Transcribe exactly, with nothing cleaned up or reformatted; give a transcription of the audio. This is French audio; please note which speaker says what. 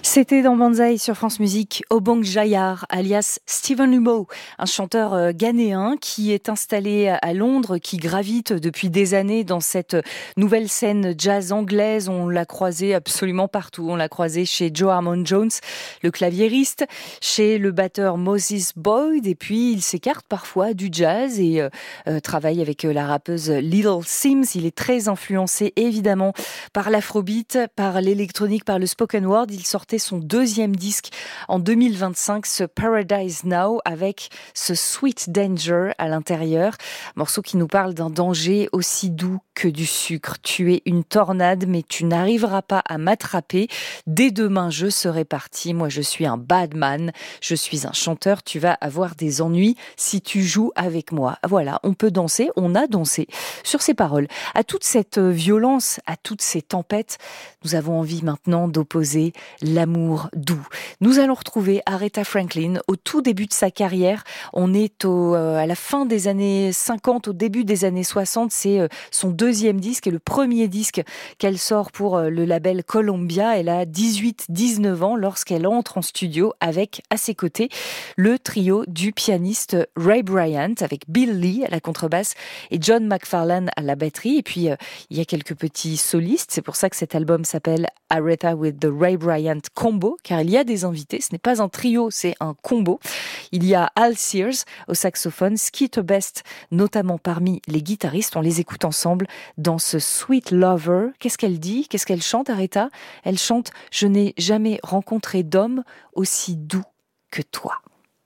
Speaker 1: C'était dans Banzai sur France Musique, Obong Jayar, alias Stephen Lumeau, un chanteur euh, ghanéen qui est installé à Londres, qui gravite depuis des années dans cette nouvelle scène jazz anglaise. On l'a croisé absolument partout. On l'a croisé chez Joe Harmon Jones, le claviériste, chez le batteur Moses Boyd, et puis il s'écarte parfois du jazz et euh, euh, travaille avec la rappeuse Little Sims. Il est très influencé évidemment par l'afrobeat, par l'électronique, par le spoken word. Il sortait son deuxième disque en deux mille vingt-cinq, ce Paradise Now, avec ce Sweet Danger à l'intérieur. Morceau qui nous parle d'un danger aussi doux que du sucre. Tu es une tornade, mais tu n'arriveras pas à m'attraper. Dès demain, je serai parti. Moi, je suis un bad man. Je suis un chanteur. Tu vas avoir des ennuis si tu joues avec moi. Voilà, on peut danser. On a dansé sur ces paroles. À toute cette violence, à toutes ces tempêtes, nous avons envie maintenant d'opposer l'amour doux. Nous allons retrouver Aretha Franklin au tout début de sa carrière. On est au, euh, à la fin des années cinquante, au début des années soixante. C'est euh, son deuxième disque et le premier disque qu'elle sort pour euh, le label Columbia. Elle a dix-huit dix-neuf ans lorsqu'elle entre en studio avec, à ses côtés, le trio du pianiste Ray Bryant avec Bill Lee à la contrebasse et John McFarlane à la batterie. Et puis, euh, il y a quelques petits solistes. C'est pour ça que cet album s'appelle Aretha with the Ray Bryant Combo, car il y a des invités. Ce n'est pas un trio, c'est un combo. Il y a Al Sears au saxophone, Skeeter Best notamment parmi les guitaristes. On les écoute ensemble dans ce Sweet Lover. Qu'est-ce qu'elle dit? Qu'est-ce qu'elle chante, Aretha? Elle chante « Je n'ai jamais rencontré d'homme aussi doux que toi ».